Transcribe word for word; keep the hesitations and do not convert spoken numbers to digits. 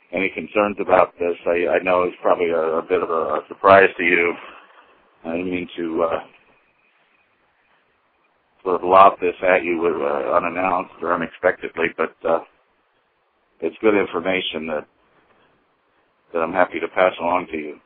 any concerns about this. I, I know it's probably a, a bit of a, a surprise to you. I didn't mean to uh, sort of lob this at you uh, unannounced or unexpectedly, but uh, it's good information that, that I'm happy to pass along to you.